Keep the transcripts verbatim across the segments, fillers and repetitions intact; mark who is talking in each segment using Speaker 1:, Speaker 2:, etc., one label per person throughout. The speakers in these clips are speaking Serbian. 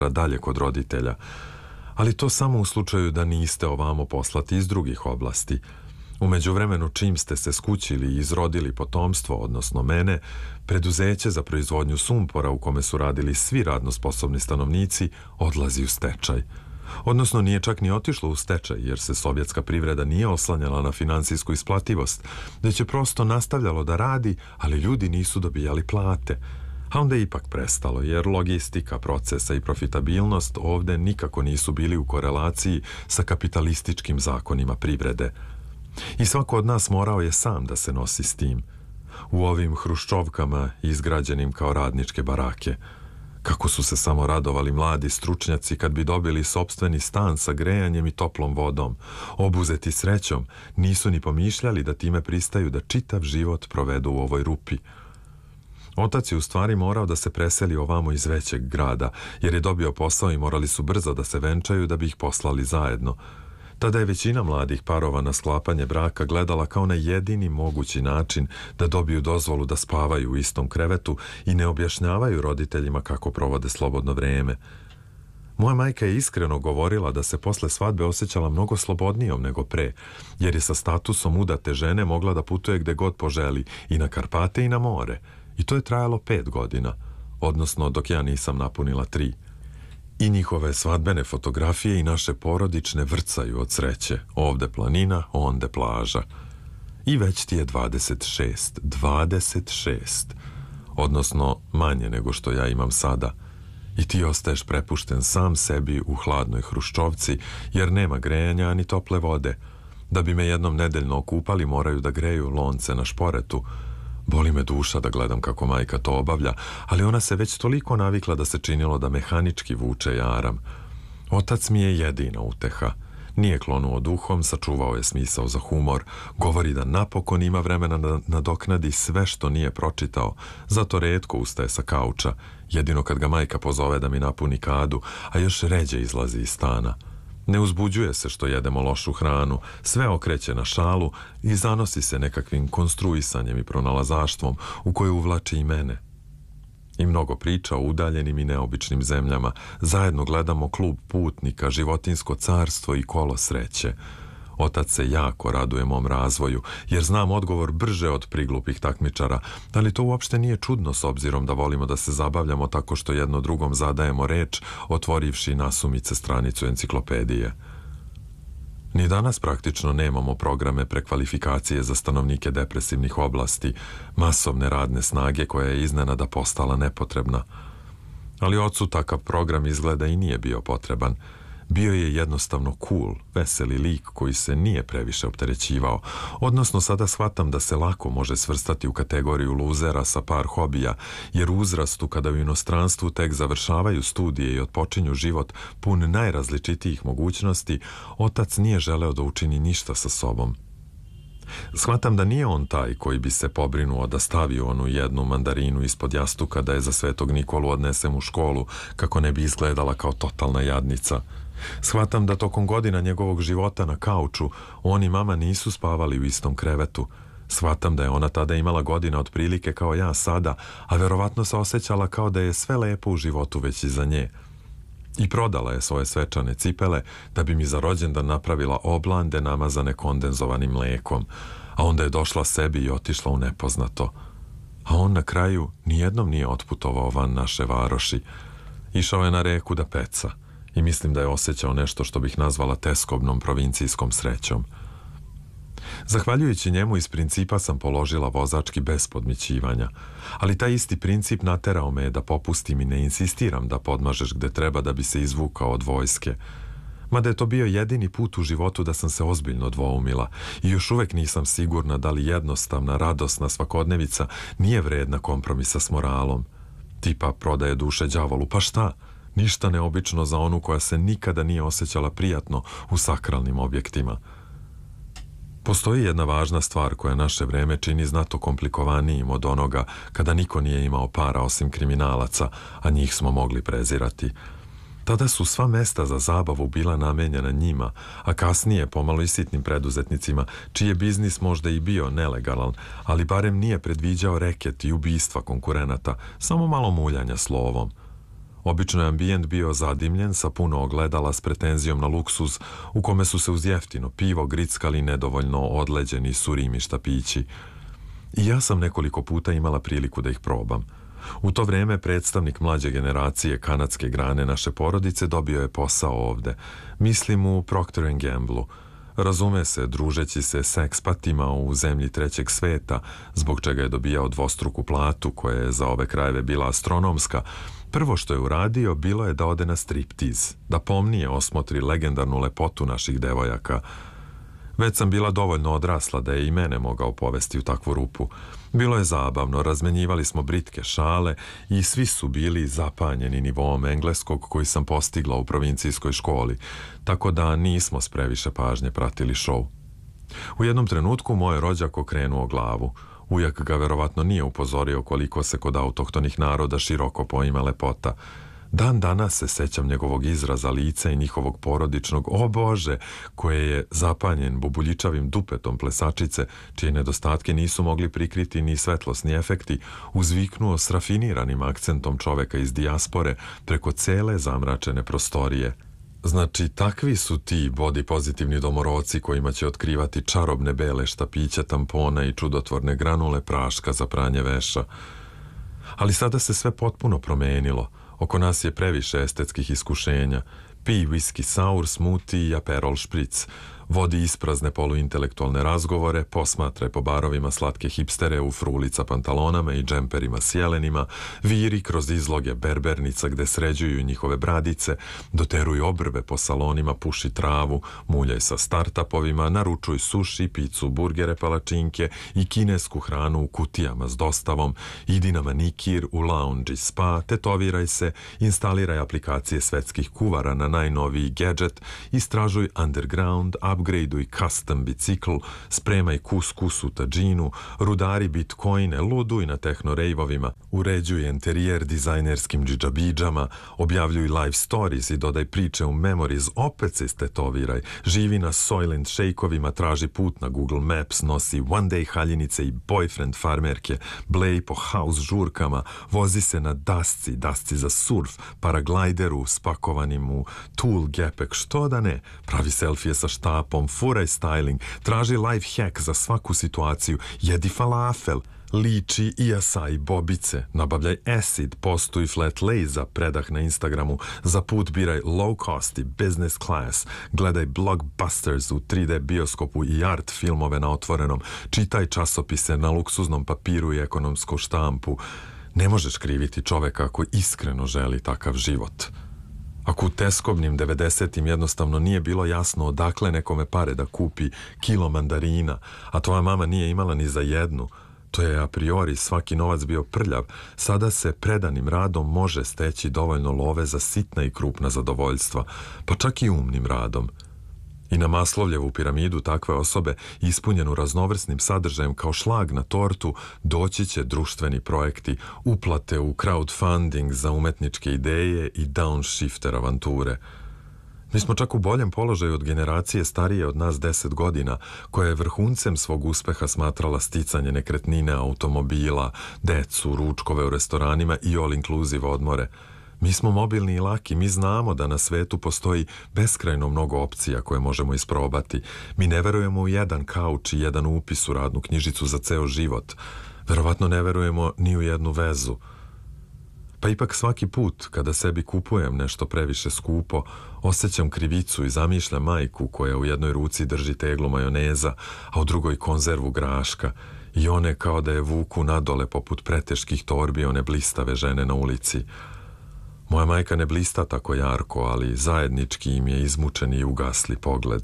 Speaker 1: dalje kod roditelja, ali to samo u slučaju da niste ovamo poslati iz drugih oblasti. U međuvremenu, čim ste se skućili i izrodili potomstvo, odnosno mene, preduzeće za proizvodnju sumpora u kome su radili svi radno sposobni stanovnici odlazi u stečaj. Odnosno, nije čak ni otišlo u stečaj, jer se sovjetska privreda nije oslanjala na finansijsku isplativost, već je prosto nastavljalo da radi, ali ljudi nisu dobijali plate. A onda je ipak prestalo, jer logistika procesa i profitabilnost ovde nikako nisu bili u korelaciji sa kapitalističkim zakonima privrede. I svako od nas morao je sam da se nosi s tim. U ovim hruščovkama izgrađenim kao radničke barake. Kako su se samo radovali mladi stručnjaci kad bi dobili sopstveni stan sa grejanjem i toplom vodom. Obuzeti srećom, nisu ni pomišljali da time pristaju da čitav život provedu u ovoj rupi. Otac je u stvari morao da se preseli ovamo iz većeg grada, jer je dobio posao i morali su brzo da se venčaju da bi ih poslali zajedno. Tada je većina mladih parova na sklapanje braka gledala kao na jedini mogući način da dobiju dozvolu da spavaju u istom krevetu i ne objašnjavaju roditeljima kako provode slobodno vreme. Moja majka je iskreno govorila da se posle svadbe osjećala mnogo slobodnijom nego pre, jer je sa statusom udate žene mogla da putuje gde god poželi, i na Karpate i na more. I to je trajalo pet godina, odnosno dok ja nisam napunila tri. I njihove svadbene fotografije i naše porodične vrcaju od sreće. Ovde planina, onde plaža. I već ti je dvadeset šest. dvadeset šest. Odnosno manje nego što ja imam sada. I ti ostaješ prepušten sam sebi u hladnoj hruščovci, jer nema grejanja ni tople vode. Da bi me jednom nedeljno okupali, moraju da greju lonce na šporetu. Boli me duša da gledam kako majka to obavlja, ali ona se već toliko navikla da se činilo da mehanički vuče jaram. Otac mi je jedina uteha. Nije klonuo duhom, sačuvao je smisao za humor, govori da napokon ima vremena da nadoknadi sve što nije pročitao, zato retko ustaje sa kauča, jedino kad ga majka pozove da mi napuni kadu, a još ređe izlazi iz stana. Ne uzbuđuje se što jedemo lošu hranu, sve okreće na šalu i zanosi se nekakvim konstruisanjem i pronalazaštvom u koje uvlači i mene. I mnogo priča o udaljenim i neobičnim zemljama. Zajedno gledamo Klub putnika, Životinjsko carstvo i Kolo sreće. Otac se jako raduje mom razvoju, jer znam odgovor brže od priglupih takmičara, ali to uopšte nije čudno s obzirom da volimo da se zabavljamo tako što jedno drugom zadajemo reč, otvorivši nasumice stranicu enciklopedije. Ni danas praktično nemamo programe prekvalifikacije za stanovnike depresivnih oblasti, masovne radne snage koja je iznenada postala nepotrebna. Ali ocu takav program izgleda i nije bio potreban. Bio je jednostavno cool, veseli lik koji se nije previše opterećivao, odnosno sada shvatam da se lako može svrstati u kategoriju luzera sa par hobija, jer u uzrastu kada u inostranstvu tek završavaju studije i otpočinju život pun najrazličitijih mogućnosti, otac nije želeo da učini ništa sa sobom. Shvatam da nije on taj koji bi se pobrinuo da stavi onu jednu mandarinu ispod jastuka da je za Svetog Nikolu odnesem u školu kako ne bi izgledala kao totalna jadnica. Shvatam da tokom godina njegovog života na kauču on i mama nisu spavali u istom krevetu. Shvatam da je ona tada imala godina otprilike kao ja sada, a verovatno se osjećala kao da je sve lepo u životu već iza nje. I prodala je svoje svečane cipele da bi mi za rođendan napravila oblande namazane kondenzovanim mlekom, a onda je došla sebi i otišla u nepoznato. A on na kraju nijednom nije otputovao van naše varoši. Išao je na reku da peca i mislim da je osjećao nešto što bih nazvala teskobnom provincijskom srećom. Zahvaljujući njemu iz principa sam položila vozački bez podmićivanja, ali taj isti princip naterao me je da popustim i ne insistiram da podmažeš gde treba da bi se izvukao od vojske. Mada je to bio jedini put u životu da sam se ozbiljno dvoumila i još uvek nisam sigurna da li jednostavna, radosna svakodnevica nije vredna kompromisa s moralom. Tipa prodaje duše đavolu, pa šta? Ništa neobično za onu koja se nikada nije osjećala prijatno u sakralnim objektima. Postoji jedna važna stvar koja naše vreme čini znato komplikovanijim od onoga kada niko nije imao para osim kriminalaca, a njih smo mogli prezirati. Tada su sva mesta za zabavu bila namenjena njima, a kasnije pomalo i sitnim preduzetnicima, čiji je biznis možda i bio nelegalan, ali barem nije predviđao reket i ubistva konkurenata, samo malo muljanja slovom. Obično je ambijent bio zadimljen sa puno ogledala s pretenzijom na luksuz u kome su se uz jeftino pivo grickali nedovoljno odleđeni surimi štapići. I ja sam nekoliko puta imala priliku da ih probam. U to vreme predstavnik mlađe generacije kanadske grane naše porodice dobio je posao ovde. Mislim u Procter and Gamble-u. Razume se, družeći se s ekspatima u zemlji trećeg sveta, zbog čega je dobijao dvostruku platu koja je za ove krajeve bila astronomska, prvo što je uradio bilo je da ode na striptiz, da pomnije osmotri legendarnu lepotu naših devojaka. Već sam bila dovoljno odrasla da je i mene mogao povesti u takvu rupu. Bilo je zabavno, razmenjivali smo britke šale i svi su bili zapanjeni nivom engleskog koji sam postigla u provincijskoj školi, tako da nismo s previše pažnje pratili šou. U jednom trenutku moj rođak okrenuo glavu. Ujak ga verovatno nije upozorio koliko se kod autohtonih naroda široko poima lepota. Dan danas se sećam njegovog izraza lica i njihovog porodičnog o Bože, koje je zapanjen bubuljičavim dupetom plesačice, čije nedostatke nisu mogli prikriti ni svetlosni efekti, uzviknuo s rafiniranim akcentom čoveka iz dijaspore preko cele zamračene prostorije. Znači, takvi su ti body pozitivni domoroci kojima će otkrivati čarobne bele štapiće tampona i čudotvorne granule praška za pranje veša. Ali sada se sve potpuno promenilo. Oko nas je previše estetskih iskušenja. Pi whisky sour, smoothie i aperol špric. Vodi isprazne poluintelektualne razgovore, posmatraj po barovima slatke hipstere u frulica pantalonama i džemperima s jelenima, viri kroz izloge berbernica gde sređuju njihove bradice, doteruj obrve po salonima, puši travu, muljaj sa startupovima, naručuj suši, picu, burgere, palačinke i kinesku hranu u kutijama s dostavom, idi na manikir, u lounge i spa, tetoviraj se, instaliraj aplikacije svetskih kuvara na najnoviji gadget, istražuj underground, upgradeuj custom bicikl, spremaj kus-kus u tadžinu, rudari bitcoine, luduj na tehno-rejvovima, uređuj interijer dizajnerskim džidžabidžama, objavljuj live stories i dodaj priče u memories, opet se istetoviraj, živi na Soylent Shake-ovima, traži put na Google Maps, nosi one day haljinice i boyfriend farmerke, blej po house žurkama, vozi se na dasci, dasci za surf, paraglajderu, spakovanim u tool gepek, što da ne, pravi selfije sa štapom, furaj styling, traži life hack za svaku situaciju, jedi falafel, liči i asai bobice, nabavljaj acid, postuj flat lay za predah na Instagramu, za put biraj low cost i business class, gledaj blockbusters u tri D bioskopu i art filmove na otvorenom, čitaj časopise na luksuznom papiru i ekonomsku štampu. Ne možeš kriviti čoveka ako iskreno želi takav život. Ako u teskobnim devedesetim jednostavno nije bilo jasno odakle nekome pare da kupi kilo mandarina, a tvoja mama nije imala ni za jednu, to je a priori svaki novac bio prljav, sada se predanim radom može steći dovoljno love za sitna i krupna zadovoljstva, pa čak i umnim radom. I na Maslovljevu piramidu takve osobe, ispunjenu raznovrsnim sadržajem kao šlag na tortu, doći će društveni projekti, uplate u crowdfunding za umetničke ideje i downshifter avanture. Mi smo čak u boljem položaju od generacije starije od nas deset godina, koja je vrhuncem svog uspeha smatrala sticanje nekretnine, automobila, decu, ručkove u restoranima i all-inclusive odmore. Mi smo mobilni i laki, mi znamo da na svetu postoji beskrajno mnogo opcija koje možemo isprobati. Mi ne verujemo u jedan kauč i jedan upis u radnu knjižicu za ceo život. Verovatno ne verujemo ni u jednu vezu. Pa ipak svaki put kada sebi kupujem nešto previše skupo, osjećam krivicu i zamišljam majku koja u jednoj ruci drži teglu majoneza, a u drugoj konzervu graška, i one kao da je vuku nadole poput preteških torbi one blistave žene na ulici. Moja majka ne blista tako jarko, ali zajednički im je izmučeni i ugasli pogled.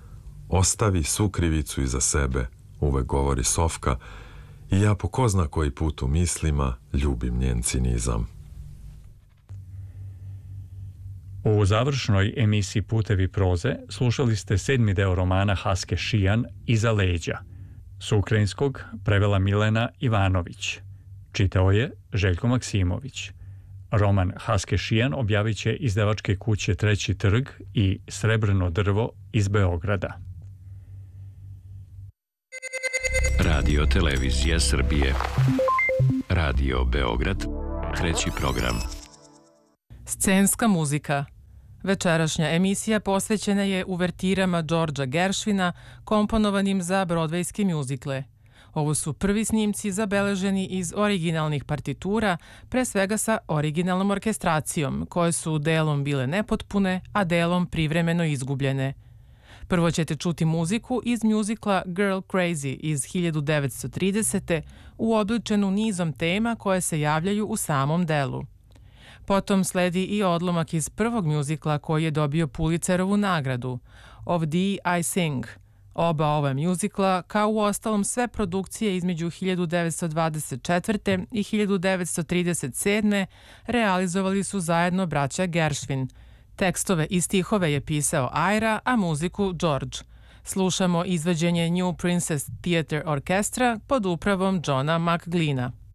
Speaker 1: Ostavi svu krivicu iza sebe, uvek govori Sofka, i ja po ko zna koji put u mislima ljubim njen cinizam.
Speaker 2: U završnoj emisiji Putevi proze slušali ste sedmi deo romana Haske Šijan Iza leđa. S ukrajinskog prevela Milena Ivanović. Čitao je Željko Maksimović. Roman Haske Šijan objavit će izdavačke kuće Treći trg i Srebrno drvo iz Beograda.
Speaker 3: Radio Televizija Srbije. Radio Beograd, treći program.
Speaker 4: Scenska muzika. Večerašnja emisija posvećena je uvertirama Georgea Gershwina komponovanim za brodvejske mjuzikle. Ovo su prvi snimci zabeleženi iz originalnih partitura, pre svega sa originalnom orkestracijom, koje su delom bile nepotpune, a delom privremeno izgubljene. Prvo ćete čuti muziku iz mjuzikla Girl Crazy iz hiljadu devetsto tridesete. uobličenu nizom tema koje se javljaju u samom delu. Potom sledi i odlomak iz prvog mjuzikla koji je dobio Pulitzerovu nagradu, Of Thee I Sing. Oba ova mjuzikla, kao u ostalom sve produkcije između hiljadu devetsto dvadeset četvrte. i hiljadu devetsto trideset sedme. realizovali su zajedno braća Gershwin. Tekstove i stihove je pisao Ira, a muziku George. Slušamo izvođenje New Princess Theatre Orchestra pod upravom Johna McGleena.